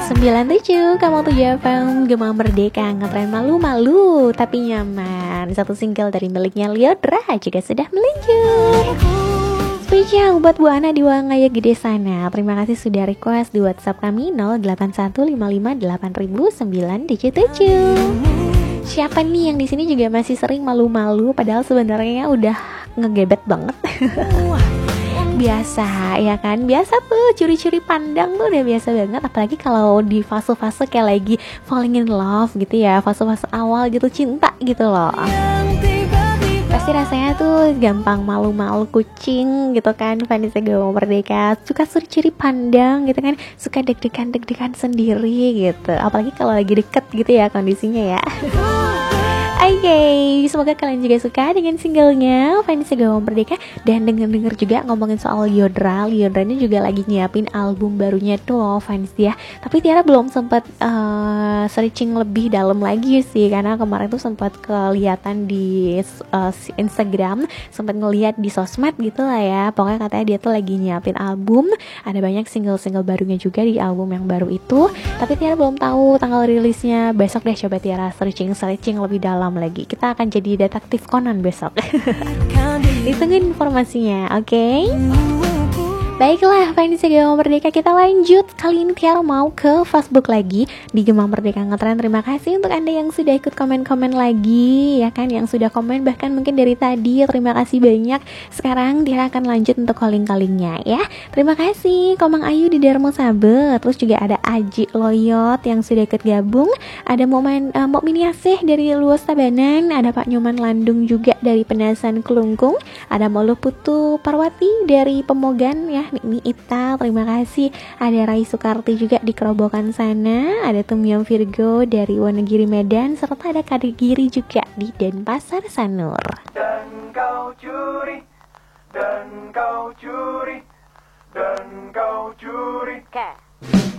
97 Kamu tuh FM Gema Merdeka ngetren malu-malu tapi nyaman. Satu single dari miliknya Lyodra juga sudah meluncur. Spesial buat Bu Ana di Wangaya Gede sana. Terima kasih sudah request di WhatsApp kami 081558800977. Siapa nih yang di sini juga masih sering malu-malu padahal sebenarnya udah ngegebet banget. Biasa ya kan, biasa tuh curi-curi pandang tuh udah biasa banget. Apalagi kalau di fase-fase kayak lagi falling in love gitu ya, fase-fase awal gitu cinta gitu loh. Pasti rasanya tuh gampang malu-malu kucing gitu kan. Vanessa Gema Merdeka suka curi-curi pandang gitu kan, suka deg-degan sendiri gitu. Apalagi kalau lagi deket gitu ya kondisinya ya. Oke, semoga kalian juga suka dengan singlenya Vanessa Gema Merdeka. Dan denger-denger juga ngomongin soal Lyodra ini juga lagi nyiapin album barunya tuh loh fans ya. Tapi Tiara belum sempat searching lebih dalam lagi sih, karena kemarin tuh sempat kelihatan di Instagram, sempat ngelihat di sosmed gitu lah ya. Pokoknya katanya dia tuh lagi nyiapin album, ada banyak single-single barunya juga di album yang baru itu. Tapi Tiara belum tahu tanggal rilisnya. Besok deh coba Tiara searching lebih dalam lagi. Kita akan jadi detektif Conan besok. Ditungguin informasinya, oke? Baiklah, Vanessa Gema Merdeka, kita lanjut. Kali ini Tiara mau ke Facebook lagi di Gema Merdeka Ngetren. Terima kasih untuk Anda yang sudah ikut komen-komen lagi, ya kan, yang sudah komen bahkan mungkin dari tadi. Terima kasih banyak. Sekarang Tiara akan lanjut untuk calling-callingnya ya. Terima kasih Komang Ayu di Darmo Sabe. Terus juga ada Aji Loyot yang sudah ikut gabung. Ada Mok Miniasih dari Luas Tabanan. Ada Pak Nyoman Landung juga dari Penasan Kelungkung. Ada Molu Putu Parwati dari Pemogan ya. Ini Ita, terima kasih. Ada Rai Sukarti juga di Kerobokan sana. Ada Tumyam Virgo dari Wonogiri Medan. Serta ada Kadegiri juga di Denpasar Sanur. Dan kau curi, dan kau curi, dan kau curi.